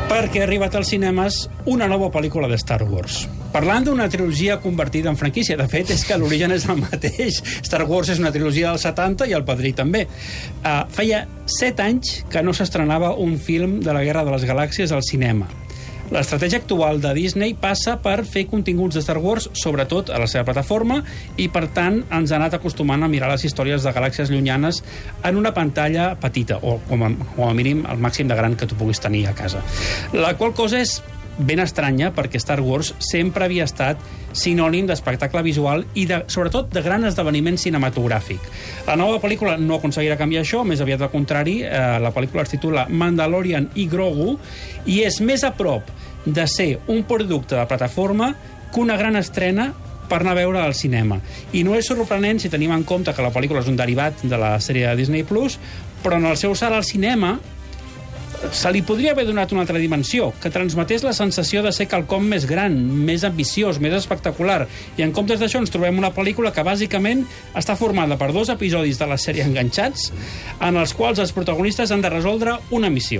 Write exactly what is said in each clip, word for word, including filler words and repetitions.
Perquè ha arribat als cinemes una nova pel·lícula de Star Wars. Parlant d'una trilogia convertida en franquícia. De fet, és que l'origen és el mateix. Star Wars és una trilogia dels setanta i el Padrí també. Uh, feia set anys que no s'estrenava un film de la Guerra de les Galàxies al cinema. L'estratègia actual de Disney passa per fer continguts de Star Wars, sobretot a la seva plataforma, i per tant ens ha anat acostumant a mirar les històries de galàxies llunyanes en una pantalla petita, o com a, com a mínim el màxim de gran que tu puguis tenir a casa. La qual cosa és ben estranya, perquè Star Wars sempre havia estat sinònim d'espectacle visual i, de, sobretot, de gran esdeveniment cinematogràfic. La nova pel·lícula no aconseguirà canviar això, més aviat al contrari. Eh, la pel·lícula es titula Mandalorian i Grogu i és més a prop de ser un producte de plataforma que una gran estrena per anar a veure al cinema. I no és sorprenent si tenim en compte que la pel·lícula és un derivat de la sèrie de Disney plus, però en el seu salt al cinema se li podria haver donat una altra dimensió, que transmetés la sensació de ser quelcom més gran, més ambiciós, més espectacular. I en comptes d'això ens trobem una pel·lícula que bàsicament està formada per dos episodis de la sèrie enganxats, en els quals els protagonistes han de resoldre una missió.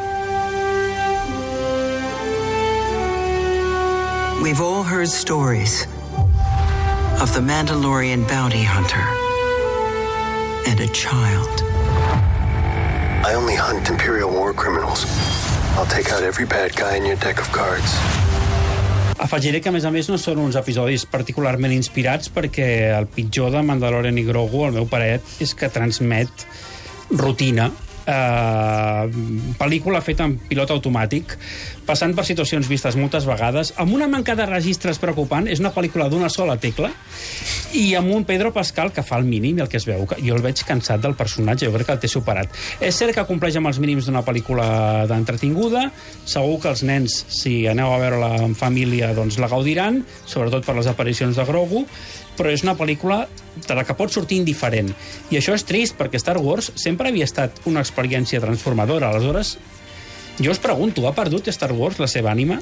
We've all heard stories of the Mandalorian bounty hunter and a child. I only hunt Imperial war criminals. I'll take out every bad guy in your deck of cards. Afegiré que, a més a més, no són uns episodis particularment inspirats, perquè el pitjor de Mandalorian i Grogu, al meu parer, és que transmet rutina. Uh, pel·lícula feta en pilot automàtic, passant per situacions vistes moltes vegades, amb una manca de registres preocupant. És una pel·lícula d'una sola tecla i amb un Pedro Pascal que fa el mínim, i el que es veu, que jo el veig cansat del personatge, jo crec que el té superat. És cert que compleix amb els mínims d'una pel·lícula d'entretinguda, segur que els nens, si aneu a veure-la en família, doncs la gaudiran, sobretot per les aparicions de Grogu, però és una pel·lícula de la que pot sortir indiferent. I això és trist, perquè Star Wars sempre havia estat una experiència transformadora. Aleshores, jo us pregunto, ha perdut Star Wars la seva ànima?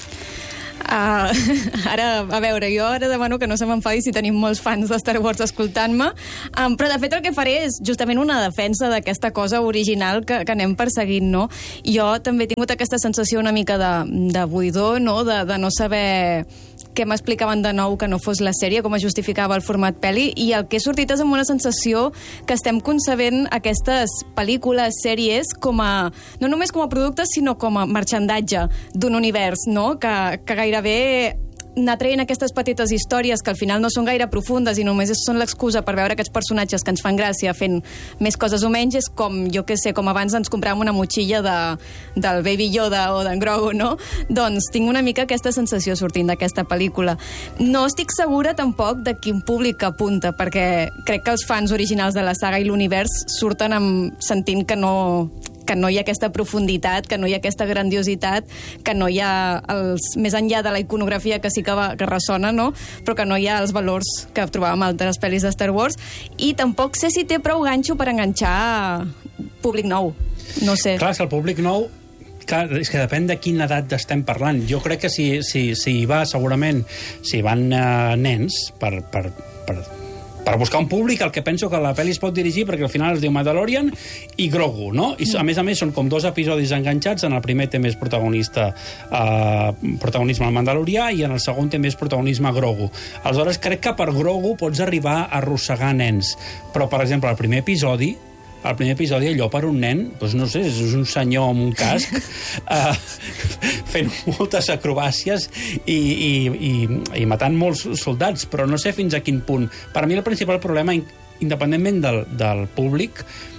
Uh, ara, a veure, jo ara demano que no se m'enfadi si tenim molts fans de Star Wars escoltant-me, um, però de fet el que faré és justament una defensa d'aquesta cosa original que, que anem perseguint, no? Jo també he tingut aquesta sensació una mica de, de buidor, no? De, de no saber què m'explicaven de nou que no fos la sèrie, com es justificava el format pel·li, i el que he sortit és amb una sensació que estem concebent aquestes pel·lícules, sèries, com a, no només com a productes, sinó com a marxandatge d'un univers, no? Que, que gairebé anar traient aquestes petites històries que al final no són gaire profundes i només són l'excusa per veure aquests personatges que ens fan gràcia fent més coses o menys. És com, jo què sé, com abans ens compràvem una motxilla de, del Baby Yoda o d'en Grogu, no? Doncs tinc una mica aquesta sensació sortint d'aquesta pel·lícula. No estic segura tampoc de quin públic apunta, perquè crec que els fans originals de la saga i l'univers surten amb, sentint que no... que no hi ha aquesta profunditat, que no hi ha aquesta grandiositat, que no hi ha els, més enllà de la iconografia que sí que, va, que ressona, no? Però que no hi ha els valors que trobàvem a altres pel·lis de Star Wars, i tampoc sé si té prou ganxo per enganxar públic nou. No sé. Clar, és que el públic nou, clar, és que depèn de quina edat estem parlant. Jo crec que si, si, si hi va, segurament, si van uh, nens per... per, per per buscar un públic, el que penso que la pel·li es pot dirigir, perquè al final es diu Mandalorian i Grogu, no? I a més a més són com dos episodis enganxats. En el primer té més protagonista eh, protagonisme al Mandalorià i en el segon té més protagonisme Grogu. Aleshores crec que per Grogu pots arribar a arrossegar nens, però per exemple el primer episodi el primer episodi, allò per un nen, doncs no sé, és un senyor amb un casc uh, fent moltes acrobàcies i, i, i, i matant molts soldats, però no sé fins a quin punt. Per mi el principal problema, independentment del, del públic,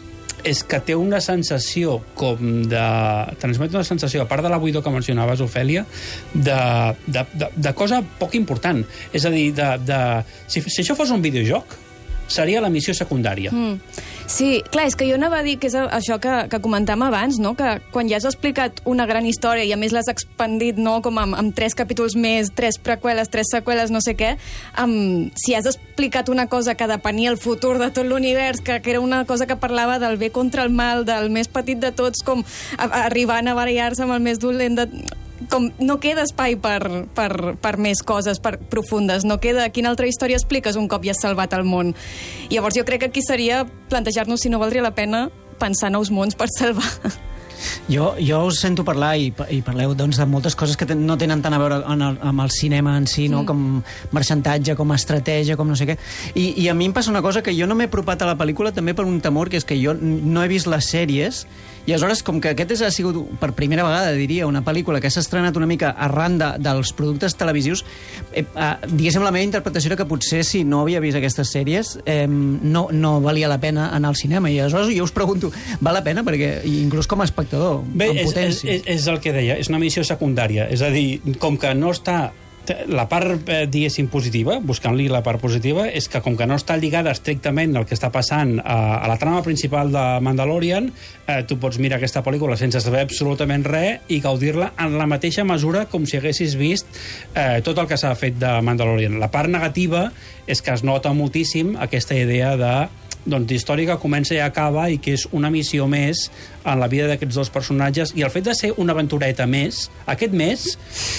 és que té una sensació com de... transmet una sensació, a part de la buidor que mencionaves, Ofèlia, de, de, de, de cosa poc important. És a dir, de, de, si, si això fos un videojoc, seria la missió secundària. Mm. Sí, clar, és que jo anava a dir que és això que, que comentàvem abans, no? Que quan ja has explicat una gran història i a més l'has expandit, no? Com amb, amb tres capítols més, tres preqüeles, tres seqüeles, no sé què, um, si has explicat una cosa que depenia el futur de tot l'univers, que, que era una cosa que parlava del bé contra el mal, del més petit de tots, com a, arribant a barallar-se amb el més dolent de... Com no queda espai per, per, per més coses per, profundes, no queda quina altra història expliques un cop ja has salvat el món. Llavors jo crec que aquí seria plantejar-nos si no valdria la pena pensar nous mons per salvar. Jo, jo us sento parlar i, i parleu doncs, de moltes coses que ten, no tenen tant a veure amb el, amb el cinema en si, no? Mm. Com marxantatge, com estratègia, com no sé què. I, I a mi em passa una cosa, que jo no m'he apropat a la pel·lícula també per un temor, que és que jo no he vist les sèries, i aleshores, com que aquest és, ha sigut per primera vegada, diria, una pel·lícula que s'ha estrenat una mica arran de, dels productes televisius, eh, eh, diguéssim, la meva interpretació era que potser si no havia vist aquestes sèries eh, no, no valia la pena anar al cinema, i aleshores jo us pregunto, val la pena? Perquè inclús com a espectador, Bé, en és, potència. És, és el que deia, és una missió secundària, és a dir, com que no està... La part, eh, diguéssim, positiva, buscant-li la part positiva, és que com que no està lligada estrictament al que està passant a, a la trama principal de Mandalorian, eh, tu pots mirar aquesta pel·lícula sense saber absolutament res i gaudir-la en la mateixa mesura com si haguessis vist eh, tot el que s'ha fet de Mandalorian. La part negativa és que es nota moltíssim aquesta idea de doncs, d'història que comença i acaba i que és una missió més en la vida d'aquests dos personatges, i el fet de ser una aventureta més, aquest mes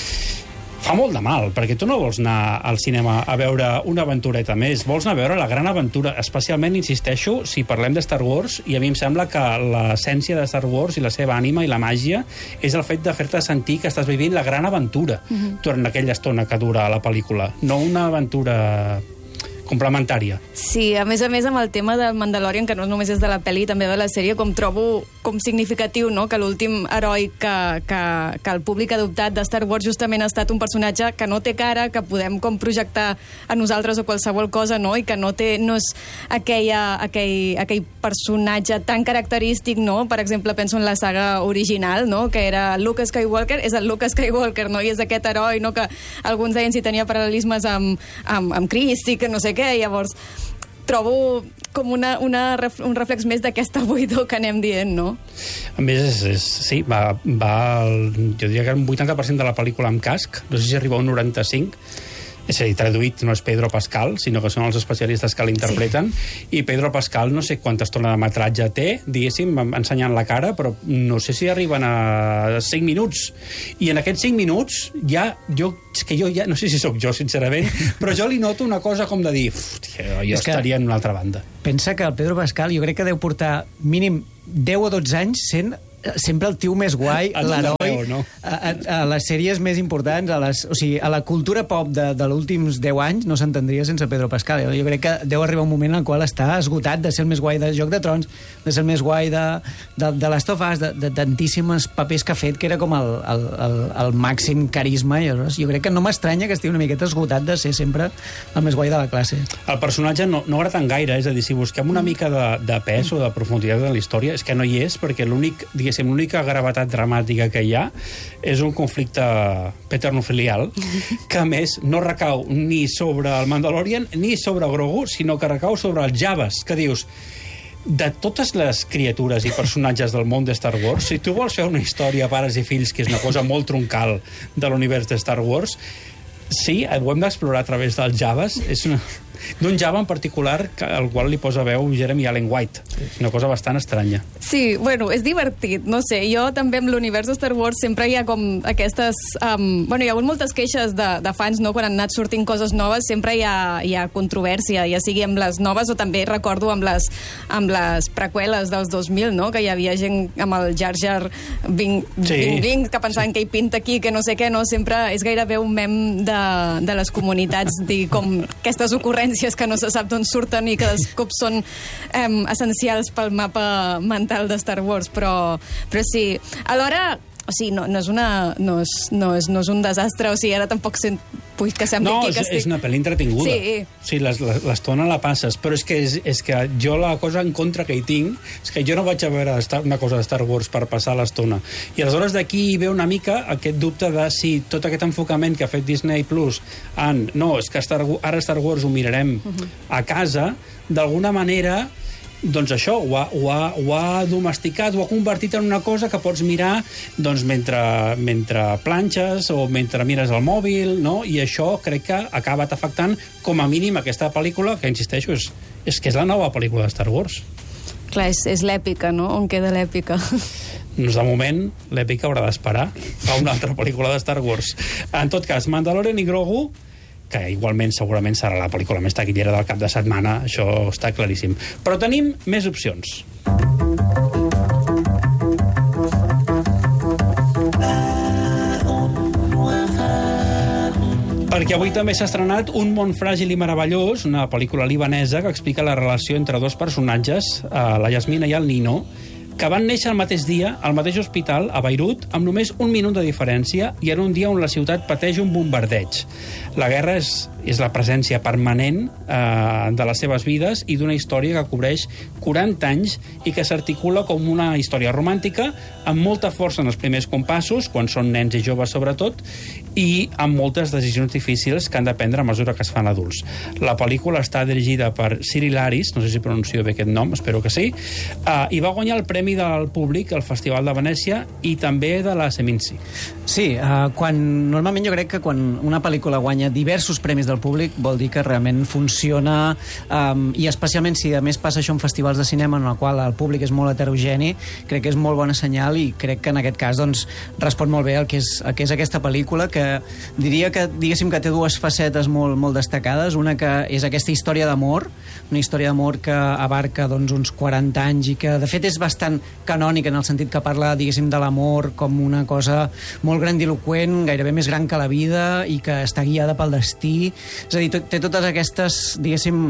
fa molt de mal, perquè tu no vols anar al cinema a veure una aventureta més, vols anar a veure la gran aventura, especialment, insisteixo, si parlem de Star Wars, i a mi em sembla que l'essència de Star Wars i la seva ànima i la màgia és el fet de fer-te sentir que estàs vivint la gran aventura mm-hmm. durant aquella estona que dura la pel·lícula, no una aventura complementària. Sí, a més a més amb el tema del Mandalorian, que no només és de la pel·li, també de la sèrie, com trobo com significatiu, no?, que l'últim heroi que, que, que el públic ha adoptat de Star Wars justament ha estat un personatge que no té cara, que podem com projectar a nosaltres o qualsevol cosa, no?, i que no té, no és aquella, aquell, aquell personatge tan característic, no?, per exemple, penso en la saga original, no?, que era Luke Skywalker, és el Luke Skywalker, no?, i és aquest heroi, no?, que alguns deien si tenia paral·lelismes amb, amb, amb Crist i que no sé què, llavors trobo com una, una, un reflex més d'aquesta buidor que anem dient, no? A més, és, és, sí, va, va el, jo diria que un vuitanta per cent de la pel·lícula amb casc, no sé si arriba a un noranta-cinc, és a dir, traduït no és Pedro Pascal, sinó que són els especialistes que l'interpreten, sí. I Pedro Pascal no sé quanta estona de metratge té, diguéssim, ensenyant la cara, però no sé si arriben a cinc minuts. I en aquests cinc minuts ja, jo, és que jo ja, no sé si sóc jo, sincerament, però jo li noto una cosa com de dir, tia, jo estaria en una altra banda. Pensa que el Pedro Pascal jo crec que deu portar mínim deu o dotze anys sent sempre el tio més guai, l'heroi, no? a, a, a les sèries més importants, a, les, o sigui, a la cultura pop de, de els últims deu anys no s'entendria sense Pedro Pascal. Jo crec que deu arribar un moment en el qual està esgotat de ser el més guai de Joc de Trons, de ser el més guai de, de, de Last of Us, de, de tantíssims papers que ha fet, que era com el, el, el, el màxim carisma, i llavors jo crec que no m'estranya que estigui una miqueta esgotat de ser sempre el més guai de la classe. El personatge no, no agrada tant gaire, és a dir, si busquem una mica de, de pes o de profunditat de la història, és que no hi és, perquè l'únic, diguéssim, l'única gravetat dramàtica que hi ha és un conflicte paternofilial que, a més, no recau ni sobre el Mandalorian ni sobre Grogu, sinó que recau sobre els Jawas, que dius, de totes les criatures i personatges del món de Star Wars, si tu vols fer una història pares i fills, que és una cosa molt troncal de l'univers de Star Wars, sí, ho hem d'explorar a través dels Jawas, és una... d'un Java en particular al qual li posa veu Jeremy Allen White. És una cosa bastant estranya. Sí, bueno, és divertit, no sé, jo també amb l'univers de Star Wars sempre hi ha com aquestes... Um, bueno, hi ha hagut moltes queixes de, de fans, no?, quan han anat sortint coses noves, sempre hi ha, hi ha controvèrsia, ja sigui amb les noves o també recordo amb les, amb les preqüeles dels dos mil, no?, que hi havia gent amb el Jar Jar Binks, sí. Bing, Bing, que pensaven sí. que hi pinta aquí, que no sé què, no? Sempre és gairebé un mem de, de les comunitats, dir com aquestes ocurrències que no se sap d'on surten i que de cop són eh, essencials pel mapa mental de Star Wars, però, però sí, alhora o sigui, no, no, és una, no, és, no, és, no és un desastre, o sigui, ara tampoc sent, vull que sembli no, aquí que estic... estic... és una pel·li entretinguda. Sí. Sí, l'estona la passes, però és que, és, és que jo la cosa en contra que hi tinc és que jo no vaig a veure una cosa de Star Wars per passar l'estona. I aleshores d'aquí hi ve una mica aquest dubte de si tot aquest enfocament que ha fet Disney Plus en, no, és que Star, ara Star Wars ho mirarem uh-huh. a casa, d'alguna manera doncs això, ho ha, ho, ha, ho ha domesticat, ho ha convertit en una cosa que pots mirar doncs, mentre, mentre planxes o mentre mires el mòbil, no? I això crec que ha acabat afectant com a mínim aquesta pel·lícula, que insisteixo, és, és que és la nova pel·lícula de Star Wars. Clar, és, és l'èpica, no? On queda l'èpica? Doncs de moment l'èpica haurà d'esperar a una altra pel·lícula de Star Wars. En tot cas, Mandalorian i Grogu, que igualment segurament serà la pel·lícula més taquillera del cap de setmana, això està claríssim. Però tenim més opcions. Perquè avui també s'ha estrenat Un món fràgil i meravellós, una pel·lícula libanesa que explica la relació entre dos personatges, la Yasmina i el Nino, que van néixer el mateix dia, al mateix hospital, a Beirut, amb només un minut de diferència, i en un dia on la ciutat pateix un bombardeig. La guerra és, és la presència permanent eh, de les seves vides i d'una història que cobreix quaranta anys i que s'articula com una història romàntica, amb molta força en els primers compassos, quan són nens i joves sobretot, i amb moltes decisions difícils que han de prendre a mesura que es fan adults. La pel·lícula està dirigida per Cyril Aris, no sé si pronuncio bé aquest nom, espero que sí, eh, i va guanyar el Premi del Públic al Festival de Venècia i també de la Seminci. Sí, uh, quan, normalment jo crec que quan una pel·lícula guanya diversos premis del públic vol dir que realment funciona, um, i especialment si a més passa això en festivals de cinema en el qual el públic és molt heterogeni, crec que és molt bona senyal i crec que en aquest cas doncs, respon molt bé el que és, el que és aquesta pel·lícula, que diria que, diguéssim, que té dues facetes molt, molt destacades. Una que és aquesta història d'amor, una història d'amor que abarca doncs, uns quaranta anys i que de fet és bastant canònic en el sentit que parla, diguéssim, de l'amor com una cosa molt grandiloquent, gairebé més gran que la vida i que està guiada pel destí. És a dir, té totes aquestes, diguéssim,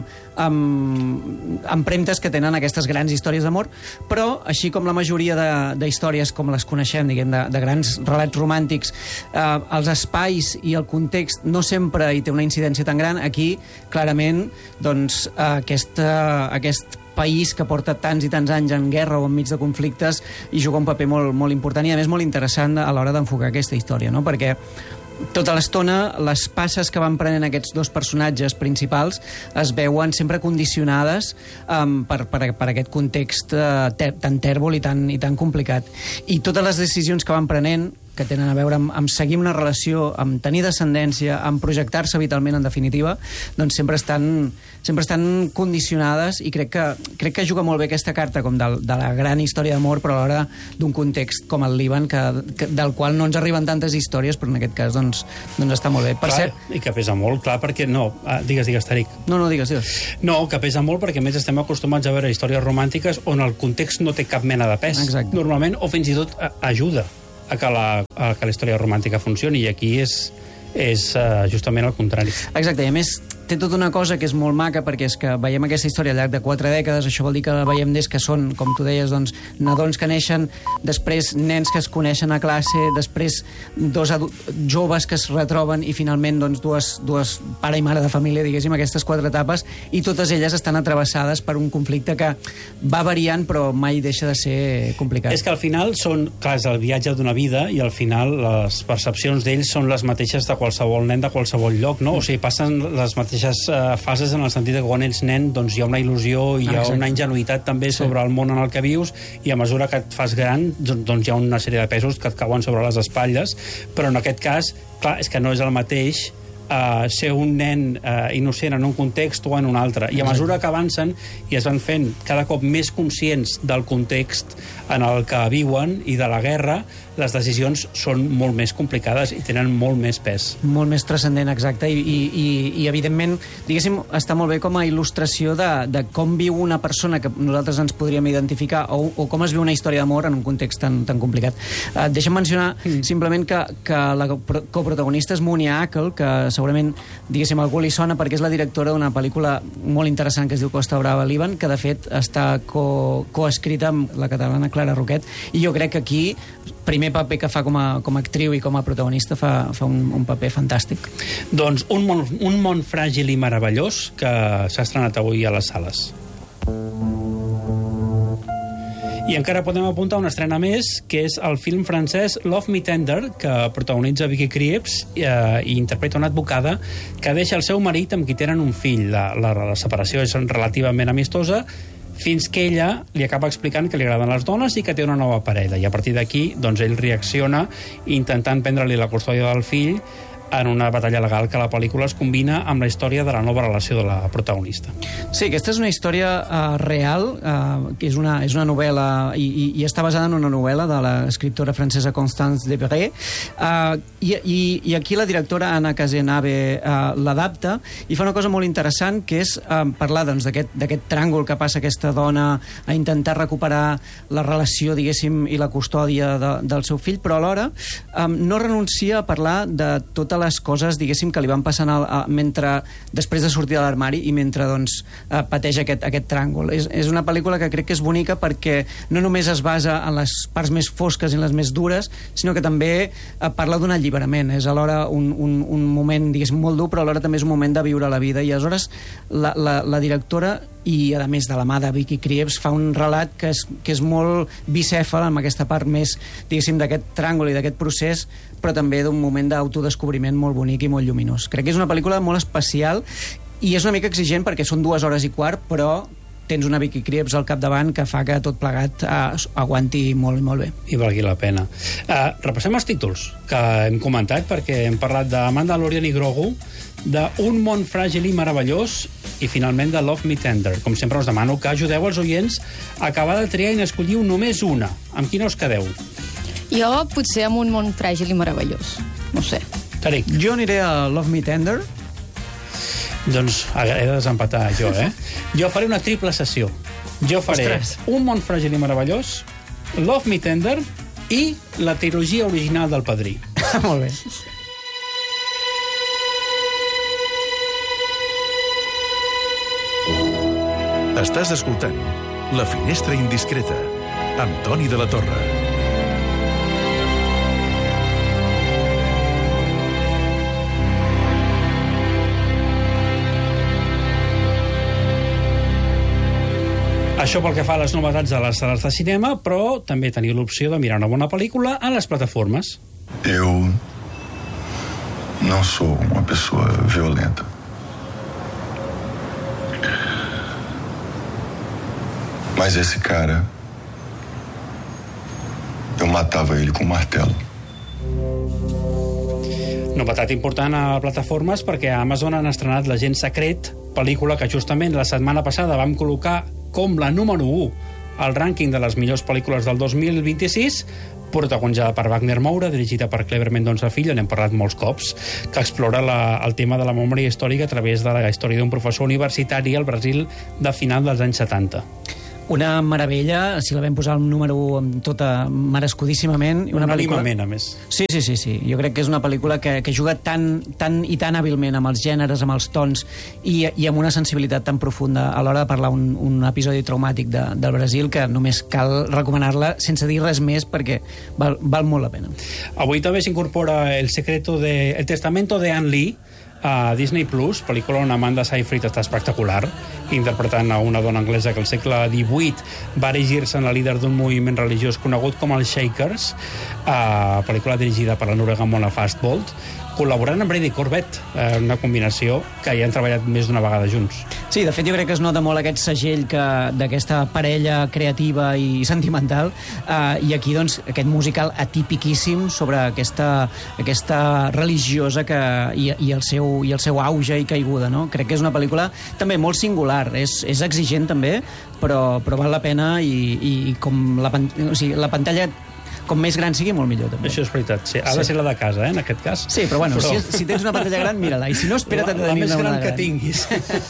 um, empremtes que tenen aquestes grans històries d'amor, però, així com la majoria d'històries com les coneixem, diguem, de, de grans relats romàntics, eh, els espais i el context no sempre hi té una incidència tan gran. Aquí, clarament, doncs, aquesta, aquest país que porta tants i tants anys en guerra o enmig de conflictes i juga un paper molt, molt important i a més molt interessant a l'hora d'enfocar aquesta història, no? Perquè tota l'estona les passes que van prenent aquests dos personatges principals es veuen sempre condicionades um, per, per, per aquest context uh, ter, tan tèrbol i tan, i tan complicat. I totes les decisions que van prenent, que tenen a veure amb, amb seguir una relació, amb tenir descendència, amb projectar-se vitalment, en definitiva, doncs sempre estan, sempre estan condicionades i crec que, crec que juga molt bé aquesta carta com de, de la gran història d'amor, però alhora d'un context com el Líban, que, que, del qual no ens arriben tantes històries, però en aquest cas doncs, doncs està molt bé. Per clar, cert... I que pesa molt, clar, perquè... No, ah, digues, digues, Tariq. No, no, digues, digues. No, que pesa molt perquè, a més, estem acostumats a veure històries romàntiques on el context no té cap mena de pes. Exacte. Normalment, o fins i tot ajuda a que la, a que la història romàntica funcioni, i aquí és, és uh, justament el contrari. Exacte, i a més té tota una cosa que és molt maca, perquè és que veiem aquesta història al llarg de quatre dècades, això vol dir que la veiem des que són, com tu deies, doncs, nadons que neixen, després nens que es coneixen a classe, després dos joves que es retroben i finalment doncs, dues, dues pare i mare de família, diguéssim, aquestes quatre etapes, i totes elles estan atravessades per un conflicte que va variant però mai deixa de ser complicat. És que al final són, clar, és el viatge d'una vida i al final les percepcions d'ells són les mateixes de qualsevol nen de qualsevol lloc, no? O sigui, passen les mateixes fases en el sentit que quan ets nen doncs hi ha una il·lusió, hi ha Exacte. una ingenuïtat també Sí. sobre el món en el que vius, i a mesura que et fas gran doncs hi ha una sèrie de pesos que et cauen sobre les espatlles, però en aquest cas, clar, és que no és el mateix Uh, ser un nen uh, innocent en un context o en un altre, i a mesura que avancen i es van fent cada cop més conscients del context en el que viuen i de la guerra, les decisions són molt més complicades i tenen molt més pes. Molt més transcendent, exacte, i, i, i, i evidentment, diguéssim, està molt bé com a il·lustració de, de com viu una persona que nosaltres ens podríem identificar, o, o com es viu una història d'amor en un context tan, tan complicat. Uh, deixa'm mencionar mm. simplement que, que la coprotagonista és Monia Akel, que segurament, diguéssim, algú li sona perquè és la directora d'una pel·lícula molt interessant que es diu Costa Brava, Líban, que de fet està co, coescrita amb la catalana Clara Roquet, i jo crec que aquí primer paper que fa com a, com a actriu i com a protagonista fa, fa un, un paper fantàstic. Doncs un món, un món fràgil i meravellós que s'ha estrenat avui a les sales. I encara podem apuntar una estrena més, que és el film francès Love Me Tender, que protagonitza Vicky Krieps eh, i interpreta una advocada que deixa el seu marit amb qui tenen un fill. La, la, la separació és relativament amistosa, fins que ella li acaba explicant que li agraden les dones i que té una nova parella. I a partir d'aquí, doncs, ell reacciona intentant prendre-li la custòdia del fill en una batalla legal que la pel·lícula es combina amb la història de la nova relació de la protagonista. Sí, aquesta és una història uh, real, uh, que és una, és una novel·la, i, i, i està basada en una novel·la de l'escriptora francesa Constance Debré, uh, i, i, i aquí la directora Anna Cazenave uh, l'adapta i fa una cosa molt interessant, que és uh, parlar doncs, d'aquest tràngol que passa aquesta dona a intentar recuperar la relació, diguéssim, i la custòdia de, del seu fill, però alhora um, no renuncia a parlar de tota totes les coses, diguéssim, que li van passant al, a, mentre, després de sortir de l'armari i mentre doncs, eh, pateix aquest, aquest tràngol. És, és una pel·lícula que crec que és bonica perquè no només es basa en les parts més fosques i les més dures, sinó que també eh, parla d'un alliberament. És alhora un, un, un moment, diguéssim, molt dur, però alhora també és un moment de viure la vida. I aleshores la, la, la directora, i a més de la mà de Vicky Krieps, fa un relat que és, que és molt bicèfal amb aquesta part més, diguéssim, d'aquest tràngol i d'aquest procés, però també d'un moment d'autodescobriment molt bonic i molt lluminós. Crec que és una pel·lícula molt especial i és una mica exigent perquè són dues hores i quart, però tens una Vicky Krieps al capdavant que fa que tot plegat uh, aguanti molt i molt bé. I valgui la pena. Uh, repassem els títols que hem comentat, perquè hem parlat de Mandalorian i Grogu, d'un món fràgil i meravellós, i finalment de Love Me Tender. Com sempre us demano que ajudeu els oients a acabar de triar i n'escolliu només una. Amb quina us quedeu? Jo potser amb un món fràgil i meravellós. No sé. Tariq. Jo aniré a Love Me Tender. Doncs he de desempatar jo, eh? Jo faré una triple sessió. Jo faré Ostres. Un món fràgil i meravellós, Love Me Tender i la trilogia original del Padrí. Molt bé. Estàs escoltant La Finestra Indiscreta amb Toni de la Torre. Això pel que fa a les novetats de les sales de cinema, però també teniu l'opció de mirar una bona pel·lícula a les plataformes. Eu não sou uma pessoa violenta. Mas esse cara, eu matava ele com um martelo. Novetat important a plataformes perquè a Amazon han estrenat L'agent secret, pel·lícula que justament la setmana passada vam col·locar com la número u al rànquing de les millors pel·lícules del dos mil vint-i-sis, protagonitzada per Wagner Moura, dirigida per Clever Mendonça Filho, n'hem parlat molts cops, que explora la, el tema de la memòria històrica a través de la història d'un professor universitari al Brasil de final dels anys setanta. Una meravella, si la vam posar al número u amb tota merescudíssimament. Una pel·lícula... Unànimament, a més. Sí, sí, sí, sí. Jo crec que és una pel·lícula que, que juga tan, tan i tan hàbilment amb els gèneres, amb els tons i, i amb una sensibilitat tan profunda a l'hora de parlar un, un episodi traumàtic de, del Brasil que només cal recomanar-la sense dir res més perquè val, val molt la pena. Avui també s'incorpora El secreto de... El testamento de Anne Lee a Disney Plus, pel·lícula on Amanda Seyfried està espectacular, interpretant a una dona anglesa que al segle divuit va erigir-se en la líder d'un moviment religiós conegut com els Shakers, uh, pel·lícula dirigida per la noruega Mona Fastbolt, col·laborant amb Brady Corbett, eh, una combinació que ja han treballat més d'una vegada junts. Sí, de fet jo crec que es nota molt aquest segell que d'aquesta parella creativa i sentimental, eh, i aquí doncs aquest musical atipiquíssim sobre aquesta, aquesta religiosa que, i, i, el seu, i el seu auge i caiguda, no? Crec que és una pel·lícula també molt singular, és, és exigent també, però, però val la pena i, i com la, o sigui, la pantalla com més gran sigui, molt millor, també. Això és veritat, sí. Ha Sí. de ser la de casa, eh, en aquest cas. Sí, però bueno, Però- si, si tens una pantalla gran, mira-la, i si no, espera't a la, la tenir més una gran gran que tinguis.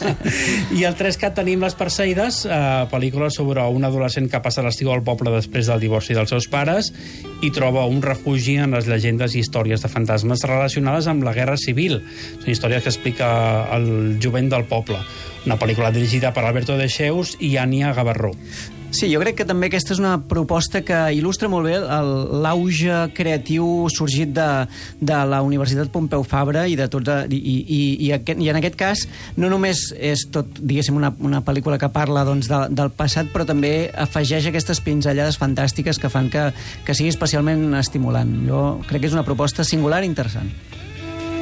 I al Trescat tenim Les Perseides, eh, pel·lícula sobre un adolescent que passa l'estiu al poble després del divorci dels seus pares i troba un refugi en les llegendes i històries de fantasmes relacionades amb la Guerra Civil. Són històries que explica el jovent del poble. Una pel·lícula dirigida per Alberto de Cheus i Ania Gavarró. Sí, jo crec que també aquesta és una proposta que il·lustra molt bé el- l'auge creatiu sorgit de, de la Universitat Pompeu Fabra i de tots i, i, i, aquest, i en aquest cas no només és tot, diguéssim, una, una pel·lícula que parla doncs, de, del passat, però també afegeix aquestes pinzellades fantàstiques que fan que, que sigui especialment estimulant. Jo crec que és una proposta singular i interessant.